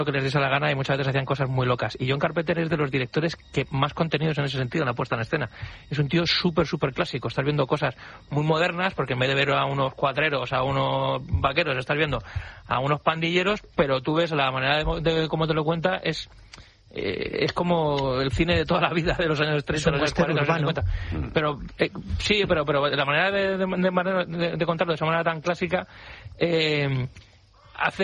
que les diese la gana y muchas veces hacían cosas muy locas. Y John Carpenter es de los directores que más contenidos en ese sentido en la puesta en escena. Es un tío súper clásico. Estás viendo cosas muy modernas, porque en vez de ver a unos cuadreros, a unos vaqueros, estás viendo a unos pandilleros, pero tú ves la manera de cómo te lo cuenta, es como el cine de toda la vida de los años 30, los años 40, los años 50. Pero sí, pero la manera de contarlo de esa manera tan clásica hace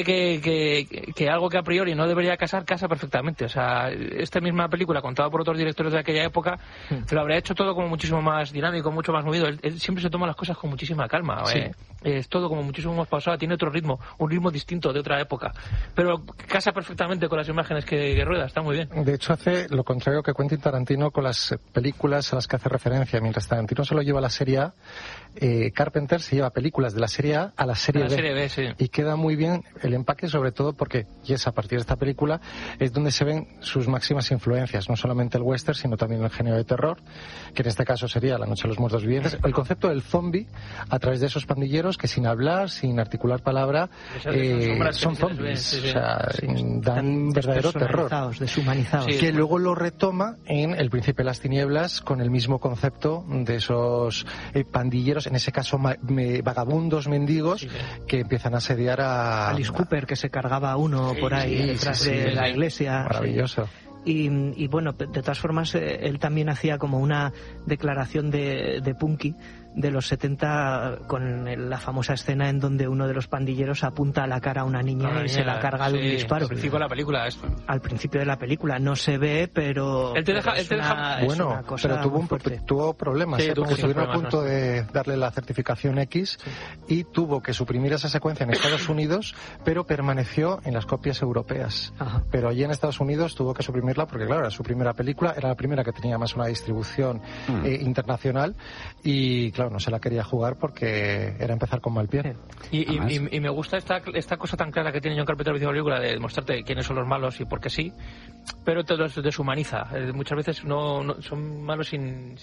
que algo que a priori no debería casa perfectamente. O sea, esta misma película contada por otros directores de aquella época lo habría hecho todo como muchísimo más dinámico, mucho más movido. Él siempre se toma las cosas con muchísima calma. Sí. Es todo como muchísimo más pausado, tiene otro ritmo, un ritmo distinto de otra época, pero casa perfectamente con las imágenes que rueda, está muy bien. De hecho, hace lo contrario que Quentin Tarantino con las películas a las que hace referencia. Mientras Tarantino se lo lleva a la serie A, Carpenter se lleva películas de la serie A a la serie B, sí. Y queda muy bien el empaque, sobre todo porque, y es a partir de esta película, es donde se ven sus máximas influencias, no solamente el western, sino también el género de terror, que en este caso sería La noche de los muertos vivientes, el concepto del zombie, a través de esos pandilleros que sin hablar, sin articular palabra, son zombies, o sea, dan verdadero terror, deshumanizados, que luego lo retoma en El príncipe de las tinieblas con el mismo concepto de esos pandilleros, en ese caso vagabundos, mendigos, que empiezan a asediar a Alice Cooper, que se cargaba a uno por ahí detrás de la iglesia. Maravilloso. Y bueno, de todas formas, él también hacía como una declaración de punky de los 70 con la famosa escena en donde uno de los pandilleros apunta a la cara a una niña y se la carga de un disparo. Al principio de la película. Al principio de la película no se ve, pero él te deja bueno, pero tuvo problemas, porque estuvieron a punto de darle la certificación X y tuvo que suprimir esa secuencia en Estados Unidos, pero permaneció en las copias europeas. Ajá. Pero allí en Estados Unidos tuvo que suprimirla porque, claro, era su primera película, era la primera que tenía más una distribución internacional y, claro, no se la quería jugar porque era empezar con mal pie. Y me gusta esta cosa tan clara que tiene John Carpenter en la película de demostrarte quiénes son los malos y por qué sí, pero te los deshumaniza. Muchas veces no son malos sin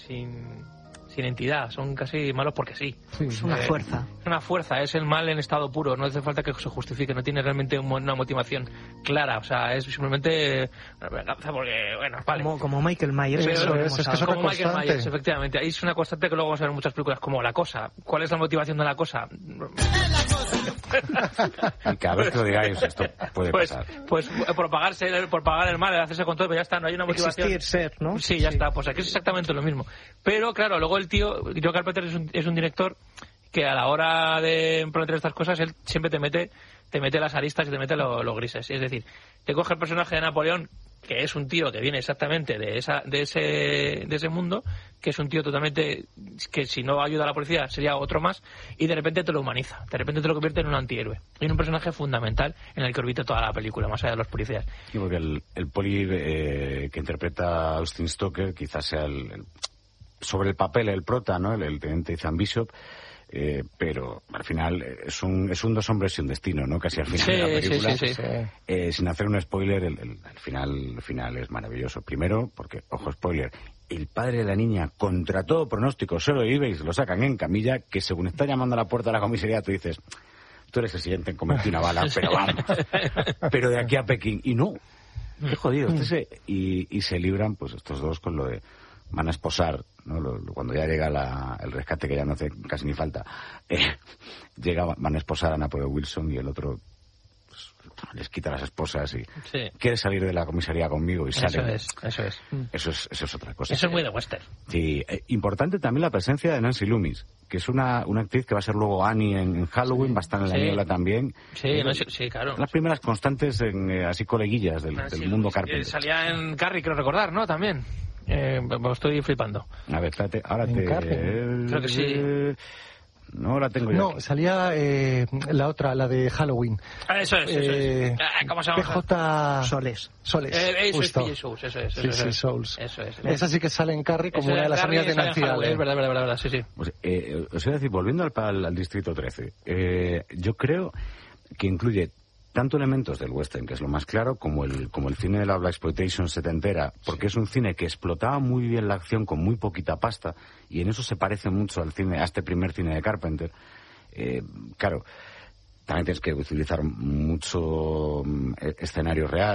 entidad, son casi malos porque sí. Es una fuerza. Es una fuerza, es el mal en estado puro, no hace falta que se justifique, no tiene realmente una motivación clara, o sea, es simplemente venganza porque, bueno, vale. Como Michael Myers. Como Michael Myers, efectivamente. Ahí es una constante que luego vamos a ver en muchas películas, como La Cosa. ¿Cuál es la motivación de La Cosa? Y cada vez que lo digáis, esto puede pasar. Pues por pagar el mal, hacerse con todo, pero ya está, no hay una motivación. Existir, ser, ¿no? Sí, ya está, pues aquí es exactamente lo mismo. Pero claro, luego el tío, John Carpenter es un director que a la hora de plantear estas cosas, él siempre te mete las aristas y te mete los grises. Es decir, te coge el personaje de Napoleón, que es un tío que viene exactamente de ese mundo, que es un tío totalmente que si no ayuda a la policía sería otro más, y de repente te lo humaniza, de repente te lo convierte en un antihéroe y en un personaje fundamental en el que orbita toda la película, más allá de los policías. Sí, porque el poli que interpreta Austin Stoker quizás sea sobre el papel el prota, ¿no? El teniente Ethan Bishop. Pero al final es un dos hombres y un destino, ¿no? Casi al final de la película. Sí. Sin hacer un spoiler, el final es maravilloso. Primero, porque, ojo, spoiler, el padre de la niña, contra todo pronóstico, solo vive y se lo sacan en camilla, que según está llamando a la puerta de la comisaría, tú dices, tú eres el siguiente en comerte una bala, pero vamos. Pero de aquí a Pekín. Y no, qué jodido. Y se libran, pues, estos dos con lo de van a esposar, ¿no? Cuando ya llega el rescate, que ya no hace casi ni falta, van a esposar a Napoleon Wilson y el otro pues, les quita las esposas y quiere salir de la comisaría conmigo y sale. Eso es otra cosa. Eso es muy de western. Sí, importante también la presencia de Nancy Loomis, que es una actriz que va a ser luego Annie en Halloween, va a estar en La Niebla también. Sí, claro. Las primeras constantes así coleguillas del mundo Carpenter. Salía en Carrie, creo recordar, ¿no? También. Me estoy flipando. A ver, espérate, ahora creo que sí. No la tengo yo. No, aquí. salía la otra, la de Halloween. Eso es. ¿Cómo se llama? PJ Soles. Eso es PJ Souls, Sí, Souls. Eso es. Esa sí que sale en Carrie como una de las amigas de Nancy Allen. Es verdad, sí. Pues, os voy a decir, volviendo al Distrito 13, yo creo que incluye tanto elementos del western, que es lo más claro, como el cine de la blaxploitation setentera, porque es un cine que explotaba muy bien la acción con muy poquita pasta, y en eso se parece mucho a este primer cine de Carpenter. Claro, también tienes que utilizar mucho escenario real.